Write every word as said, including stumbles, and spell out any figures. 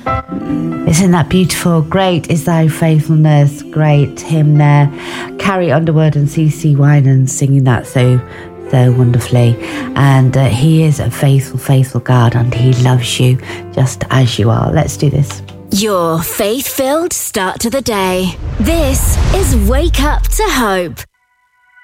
Isn't that beautiful? Great is thy faithfulness. Great hymn there. Carrie Underwood and C C Winans singing that so, so wonderfully. And uh, he is a faithful, faithful God, and he loves you just as you are. Let's do this. Your faith-filled start to the day. This is Wake Up to Hope.